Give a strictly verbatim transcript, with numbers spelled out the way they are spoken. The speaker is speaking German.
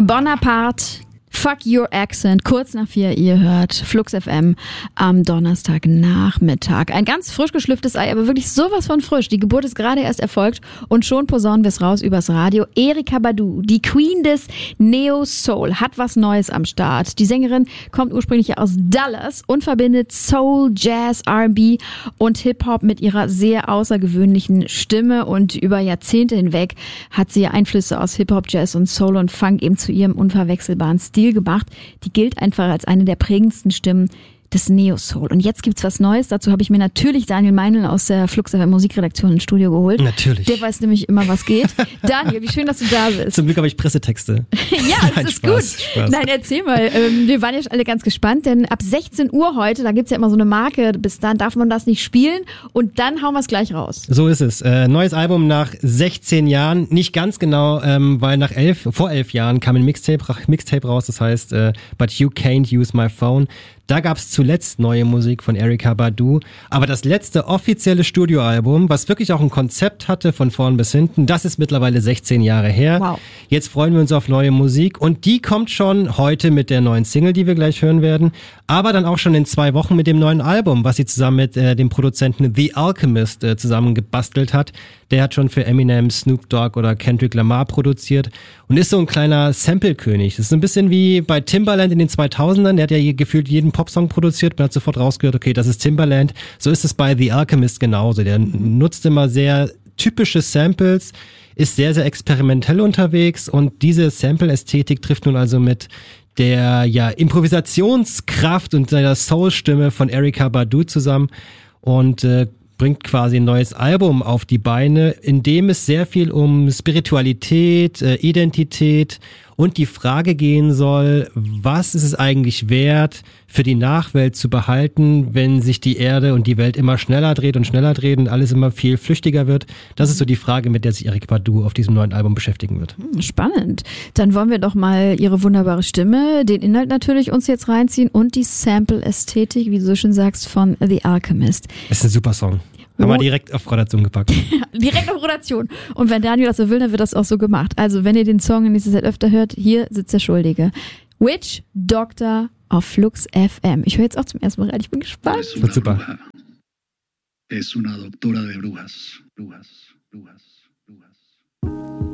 Bonaparte, Fuck Your Accent, kurz nach vier, ihr hört Flux F M am Donnerstagnachmittag. Ein ganz frisch geschlüpftes Ei, aber wirklich sowas von frisch. Die Geburt ist gerade erst erfolgt und schon posaunen wir es raus übers Radio. Erykah Badu, die Queen des Neo-Soul, hat was Neues am Start. Die Sängerin kommt ursprünglich aus Dallas und verbindet Soul, Jazz, R and B und Hip-Hop mit ihrer sehr außergewöhnlichen Stimme. Und über Jahrzehnte hinweg hat sie Einflüsse aus Hip-Hop, Jazz und Soul und Funk eben zu ihrem unverwechselbaren Stil gemacht. Die gilt einfach als eine der prägendsten Stimmen des Neo-Soul. Und jetzt gibt's was Neues. Dazu habe ich mir natürlich Daniel Meinl aus der Flux F M Musikredaktion ins Studio geholt. Natürlich. Der weiß nämlich immer, was geht. Daniel, wie schön, dass du da bist. Zum Glück habe ich Pressetexte. Ja, das Nein, ist Spaß, gut. Spaß. Nein, erzähl mal. Ähm, wir waren ja alle ganz gespannt, denn ab sechzehn Uhr heute, da gibt's ja immer so eine Marke, bis dann darf man das nicht spielen und dann hauen wir es gleich raus. So ist es. Äh, neues Album nach sechzehn Jahren. Nicht ganz genau, ähm, weil nach elf, vor elf Jahren kam ein Mixtape, Mixtape raus, das heißt äh, But You Can't Use My Phone. Da gab's zuletzt neue Musik von Erykah Badu. Aber das letzte offizielle Studioalbum, was wirklich auch ein Konzept hatte von vorn bis hinten, das ist mittlerweile sechzehn Jahre her. Wow. Jetzt freuen wir uns auf neue Musik und die kommt schon heute mit der neuen Single, die wir gleich hören werden. Aber dann auch schon in zwei Wochen mit dem neuen Album, was sie zusammen mit äh, dem Produzenten The Alchemist äh, zusammen gebastelt hat. Der hat schon für Eminem, Snoop Dogg oder Kendrick Lamar produziert und ist so ein kleiner Sample-König. Das ist ein bisschen wie bei Timbaland in den zweitausendern. Der hat ja je, gefühlt jeden Popsong produziert. Man hat sofort rausgehört, okay, das ist Timbaland. So ist es bei The Alchemist genauso. Der nutzt immer sehr typische Samples, ist sehr, sehr experimentell unterwegs und diese Sample-Ästhetik trifft nun also mit der ja Improvisationskraft und seiner Soul-Stimme von Erykah Badu zusammen und äh, bringt quasi ein neues Album auf die Beine, in dem es sehr viel um Spiritualität, äh, Identität und die Frage gehen soll, was ist es eigentlich wert, für die Nachwelt zu behalten, wenn sich die Erde und die Welt immer schneller dreht und schneller dreht und alles immer viel flüchtiger wird. Das ist so die Frage, mit der sich Erykah Badu auf diesem neuen Album beschäftigen wird. Spannend. Dann wollen wir doch mal ihre wunderbare Stimme, den Inhalt natürlich uns jetzt reinziehen und die Sample-Ästhetik, wie du so schön sagst, von The Alchemist. Das ist ein super Song. Haben wir direkt auf Rotation gepackt. Direkt auf Rotation. Und wenn Daniel das so will, dann wird das auch so gemacht. Also wenn ihr den Song in nächster Zeit öfter hört, hier sitzt der Schuldige. Witch Doctor auf Flux F M. Ich höre jetzt auch zum ersten Mal rein. Ich bin gespannt. Das wird super. Es una doctora de brujas, brujas, brujas.